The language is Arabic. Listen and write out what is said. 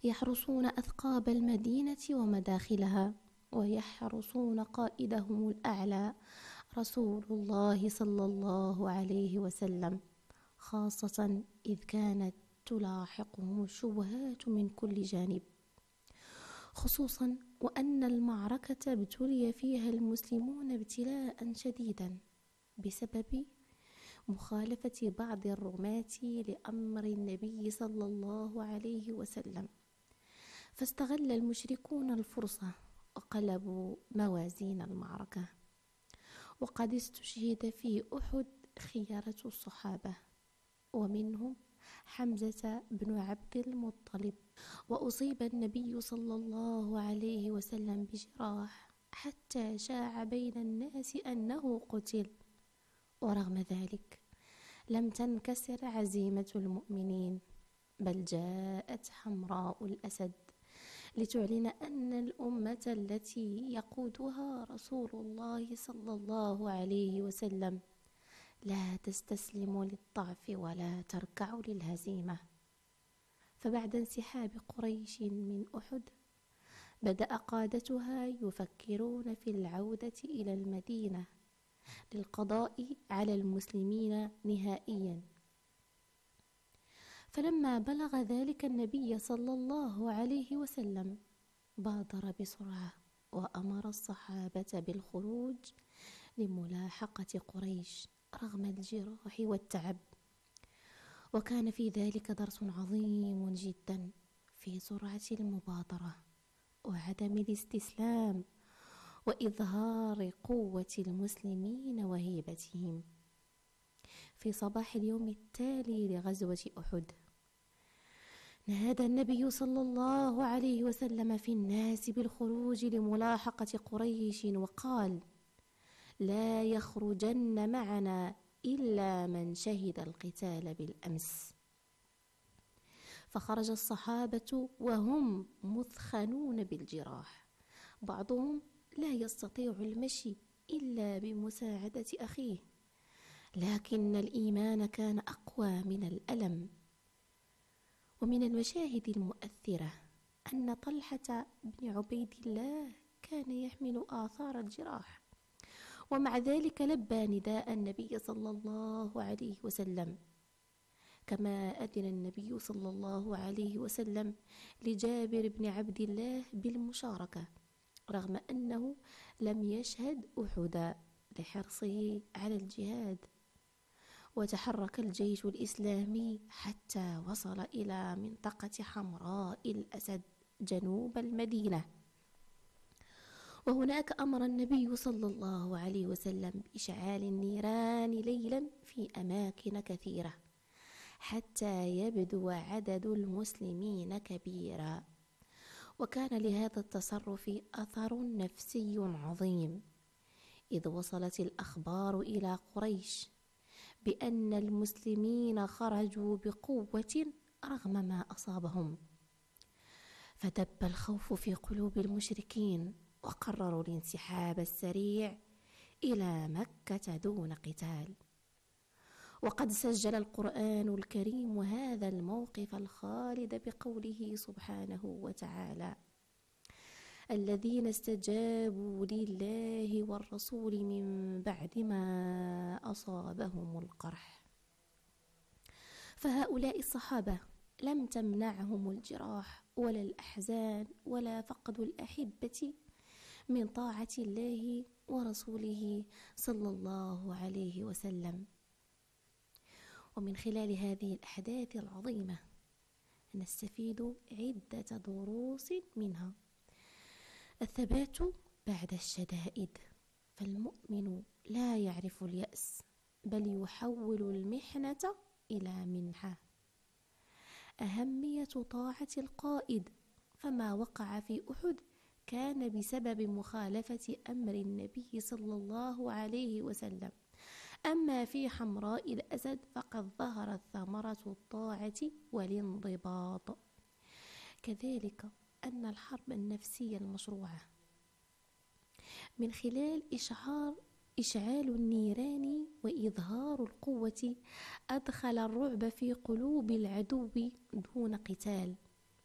يحرسون أثقاب المدينة ومداخلها، ويحرسون قائدهم الأعلى رسول الله صلى الله عليه وسلم، خاصة إذ كانت تلاحقهم الشبهات من كل جانب، خصوصا وأن المعركة ابتلي فيها المسلمون ابتلاء شديدا بسبب مخالفة بعض الرماة لأمر النبي صلى الله عليه وسلم، فاستغل المشركون الفرصة وقلبوا موازين المعركة. وقد استشهد في أحد خيرة الصحابة، ومنهم حمزة بن عبد المطلب، وأصيب النبي صلى الله عليه وسلم بجراح حتى شاع بين الناس أنه قتل، ورغم ذلك لم تنكسر عزيمة المؤمنين، بل جاءت حمراء الأسد لتعلن أن الأمة التي يقودها رسول الله صلى الله عليه وسلم لا تستسلم للضعف ولا تركع للهزيمة. فبعد انسحاب قريش من أحد بدأ قادتها يفكرون في العودة إلى المدينة للقضاء على المسلمين نهائيا. فلما بلغ ذلك النبي صلى الله عليه وسلم بادر بسرعة وأمر الصحابة بالخروج لملاحقة قريش رغم الجراح والتعب. وكان في ذلك درس عظيم جدا في سرعة المبادرة وعدم الاستسلام وإظهار قوة المسلمين وهيبتهم. في صباح اليوم التالي لغزوة أحد نادى النبي صلى الله عليه وسلم في الناس بالخروج لملاحقة قريش، وقال: لا يخرجن معنا إلا من شهد القتال بالأمس. فخرج الصحابة وهم مثخنون بالجراح، بعضهم لا يستطيع المشي إلا بمساعدة أخيه، لكن الإيمان كان أقوى من الألم. ومن المشاهد المؤثرة أن طلحة بن عبيد الله كان يحمل آثار الجراح، ومع ذلك لبى نداء النبي صلى الله عليه وسلم، كما أذن النبي صلى الله عليه وسلم لجابر بن عبد الله بالمشاركة رغم أنه لم يشهد أحدا لحرصه على الجهاد. وتحرك الجيش الإسلامي حتى وصل إلى منطقة حمراء الأسد جنوب المدينة، وهناك أمر النبي صلى الله عليه وسلم بإشعال النيران ليلا في أماكن كثيرة حتى يبدو عدد المسلمين كبيرا. وكان لهذا التصرف أثر نفسي عظيم، إذ وصلت الأخبار إلى قريش بأن المسلمين خرجوا بقوة رغم ما أصابهم، فدب الخوف في قلوب المشركين وقرروا الانسحاب السريع إلى مكة دون قتال. وقد سجل القرآن الكريم هذا الموقف الخالد بقوله سبحانه وتعالى: الذين استجابوا لله والرسول من بعد ما أصابهم القرح. فهؤلاء الصحابة لم تمنعهم الجراح ولا الأحزان ولا فقد الأحبة من طاعة الله ورسوله صلى الله عليه وسلم. ومن خلال هذه الأحداث العظيمة نستفيد عدة دروس منها: الثبات بعد الشدائد، فالمؤمن لا يعرف اليأس بل يحول المحنة إلى منحة. أهمية طاعة القائد، فما وقع في أحد كان بسبب مخالفة أمر النبي صلى الله عليه وسلم، أما في حمراء الأسد فقد ظهرت ثمرة الطاعة والانضباط. كذلك أن الحرب النفسية المشروعة من خلال إشعال النيران وإظهار القوة أدخل الرعب في قلوب العدو دون قتال،